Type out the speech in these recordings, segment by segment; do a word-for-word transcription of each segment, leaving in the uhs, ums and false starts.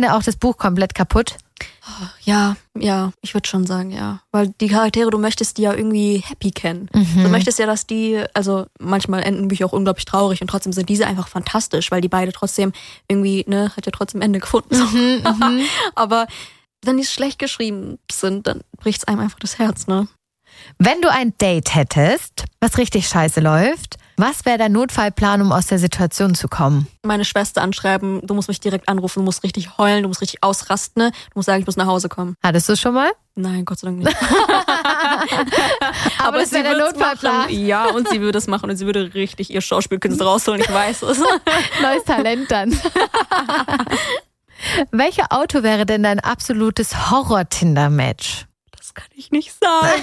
Ende auch das Buch komplett kaputt? Ja, ja, ich würde schon sagen, ja. Weil die Charaktere, du möchtest die ja irgendwie happy kennen. Mhm. Du möchtest ja, dass die, also manchmal enden Bücher auch unglaublich traurig und trotzdem sind diese einfach fantastisch, weil die beide trotzdem irgendwie, ne, hat ja trotzdem Ende gefunden. So. Mhm, mhm. Aber wenn die schlecht geschrieben sind, dann bricht's einem einfach das Herz, ne? Wenn du ein Date hättest, was richtig scheiße läuft, was wäre dein Notfallplan, um aus der Situation zu kommen? Meine Schwester anschreiben, du musst mich direkt anrufen, du musst richtig heulen, du musst richtig ausrasten, ne? Du musst sagen, ich muss nach Hause kommen. Hattest du schon mal? Nein, Gott sei Dank nicht. Aber, Aber das wäre der Notfallplan. Machen. Ja, und sie würde es machen und sie würde richtig ihr Schauspielkünste rausholen, ich weiß es. Neues Talent dann. Welches Auto wäre denn dein absolutes Horror-Tinder-Match? Das kann ich nicht sagen.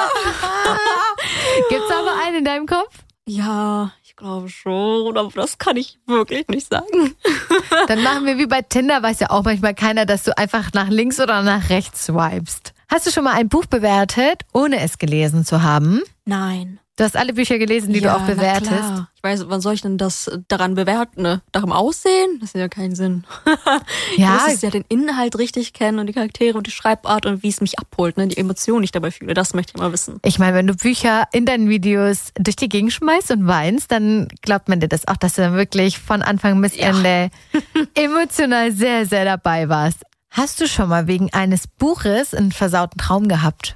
Gibt's aber einen in deinem Kopf? Ja, ich glaube schon, aber das kann ich wirklich nicht sagen. Dann machen wir wie bei Tinder, weiß ja auch manchmal keiner, dass du einfach nach links oder nach rechts swipest. Hast du schon mal ein Buch bewertet, ohne es gelesen zu haben? Nein. Du hast alle Bücher gelesen, die ja, du auch bewertest. Na klar. Ich weiß, wann soll ich denn das daran bewerten? Ne? Nach dem Aussehen? Das hat ja keinen Sinn. Ja. Ich muss ja den Inhalt richtig kennen und die Charaktere und die Schreibart und wie es mich abholt, ne? Die Emotionen, die ich dabei fühle. Das möchte ich mal wissen. Ich meine, wenn du Bücher in deinen Videos durch die Gegend schmeißt und weinst, dann glaubt man dir das auch, dass du dann wirklich von Anfang bis ja. Ende emotional sehr, sehr dabei warst. Hast du schon mal wegen eines Buches einen versauten Traum gehabt?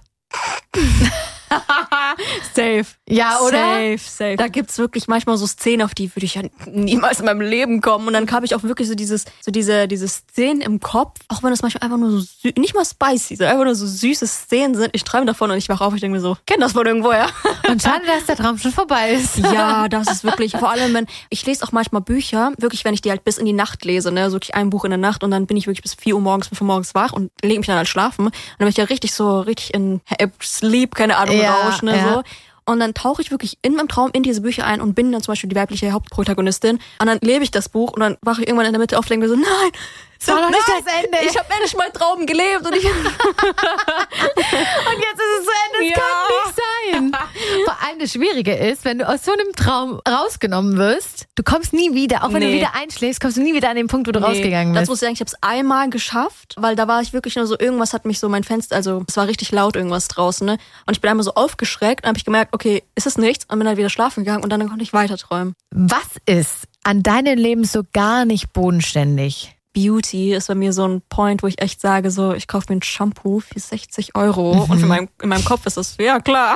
Safe. Ja, oder? Safe, safe. Da gibt's wirklich manchmal so Szenen, auf die würde ich ja niemals in meinem Leben kommen. Und dann habe ich auch wirklich so dieses, so diese, diese Szenen im Kopf, auch wenn das manchmal einfach nur so süß, nicht mal spicy, sondern einfach nur so süße Szenen sind. Ich träume davon und ich wache auf und ich denke mir so, kenn das von irgendwoher. Und schade, dass der Traum schon vorbei ist. Ja, das ist wirklich, vor allem wenn, ich lese auch manchmal Bücher, wirklich, wenn ich die halt bis in die Nacht lese, ne, so wirklich ein Buch in der Nacht und dann bin ich wirklich bis vier Uhr morgens, fünf Uhr morgens wach und lege mich dann halt schlafen. Und dann bin ich ja richtig so, richtig in Sleep, keine Ahnung, ja, Rausch, ne, ja. so. Und dann tauche ich wirklich in meinem Traum in diese Bücher ein und bin dann zum Beispiel die weibliche Hauptprotagonistin. Und dann lebe ich das Buch und dann wache ich irgendwann in der Mitte auf und denke mir so, nein, das war noch nicht das Ende. Ich habe endlich meinen Traum gelebt. Und, ich und jetzt ist es zu Ende. Das ja. kann nicht sein. Vor allem das Schwierige ist, wenn du aus so einem Traum rausgenommen wirst, du kommst nie wieder. Auch wenn nee. du wieder einschläfst, kommst du nie wieder an den Punkt, wo du nee. rausgegangen bist. Das muss ich sagen, ich habe es einmal geschafft, weil da war ich wirklich nur so, irgendwas hat mich so mein Fenster, also es war richtig laut irgendwas draußen, ne? Und ich bin einmal so aufgeschreckt und habe ich gemerkt, okay, ist es nichts? Und bin dann wieder schlafen gegangen und dann konnte ich weiter träumen. Was ist an deinem Leben so gar nicht bodenständig? Beauty ist bei mir so ein Point, wo ich echt sage, so, ich kaufe mir ein Shampoo für sechzig Euro mhm. und für mein, in meinem Kopf ist das, ja klar.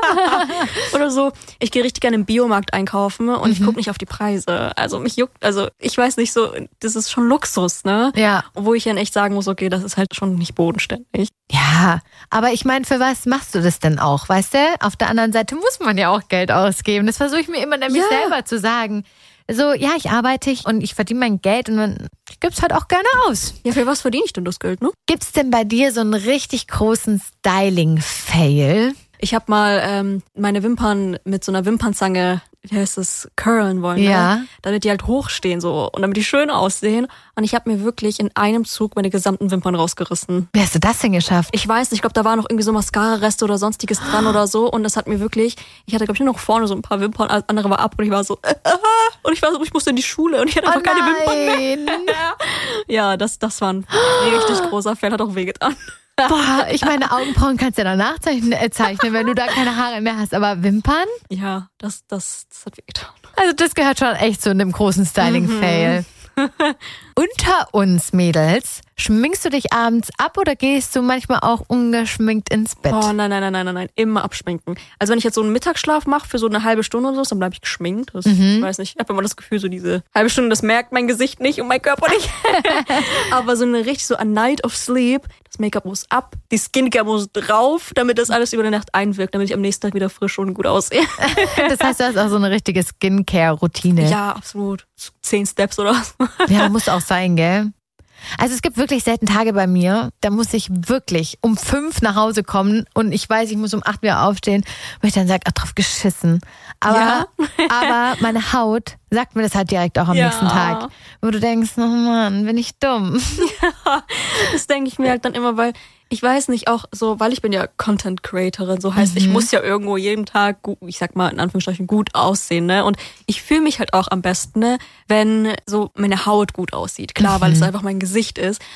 Oder so, ich gehe richtig gerne im Biomarkt einkaufen und mhm. ich gucke nicht auf die Preise. Also mich juckt, also ich weiß nicht so, das ist schon Luxus, ne? Ja. Wo ich dann echt sagen muss, okay, das ist halt schon nicht bodenständig. Ja, aber ich meine, für was machst du das denn auch, weißt du? Auf der anderen Seite muss man ja auch Geld ausgeben. Das versuche ich mir immer nämlich ja. selber zu sagen. So, ja, ich arbeite und ich verdiene mein Geld und dann gibt's halt auch gerne aus. Ja, für was verdiene ich denn das Geld, ne? Gibt's denn bei dir so einen richtig großen Styling-Fail? Ich habe mal ähm, meine Wimpern mit so einer Wimpernzange, wie heißt das, curlen wollen, ja. ne? Damit die halt hochstehen so und damit die schön aussehen. Und ich habe mir wirklich in einem Zug meine gesamten Wimpern rausgerissen. Wie hast du das denn geschafft? Ich weiß nicht, ich glaube, da war noch irgendwie so Mascara-Reste oder sonstiges dran oder so. Und das hat mir wirklich, ich hatte, glaube ich, nur noch vorne so ein paar Wimpern, alles andere war ab und ich war so, äh, äh, und ich war so, ich musste in die Schule und ich hatte einfach oh keine Wimpern mehr. Ja, das, das war ein richtig großer Fehler, hat auch wehgetan. Boah, ich meine, Augenbrauen kannst du ja danach zeichnen, äh, zeichnen, wenn du da keine Haare mehr hast. Aber Wimpern? Ja, das, das, das hat wehgetan. Also das gehört schon echt zu einem großen Styling-Fail. Mhm. Unter uns Mädels, schminkst du dich abends ab oder gehst du manchmal auch ungeschminkt ins Bett? Oh nein, nein, nein, nein, nein, nein, immer abschminken. Also wenn ich jetzt so einen Mittagsschlaf mache für so eine halbe Stunde oder so, dann bleibe ich geschminkt. Das, mhm. Ich weiß nicht, ich habe immer das Gefühl, so diese halbe Stunde, das merkt mein Gesicht nicht und mein Körper nicht. Aber so eine richtig so a night of sleep, das Make-up muss ab, die Skincare muss drauf, damit das alles über die Nacht einwirkt, damit ich am nächsten Tag wieder frisch und gut aussehe. Das heißt, du hast auch so eine richtige Skincare-Routine. Ja, absolut. Zehn Steps oder was. Ja, muss auch sein, gell? Also es gibt wirklich selten Tage bei mir, da muss ich wirklich um fünf nach Hause kommen und ich weiß, ich muss um acht wieder aufstehen, wo ich dann sage, ach, drauf geschissen. Aber, ja. aber meine Haut sagt mir das halt direkt auch am ja. nächsten Tag. Wo du denkst, oh Mann, bin ich dumm. Ja, das denke ich mir halt dann immer, weil ich weiß nicht, auch so, weil ich bin ja Content Creatorin, so heißt, mhm. ich muss ja irgendwo jeden Tag, gut, ich sag mal in Anführungsstrichen, gut aussehen, ne? Und ich fühle mich halt auch am besten, ne, wenn so meine Haut gut aussieht. Klar, mhm. weil es einfach mein Gesicht ist.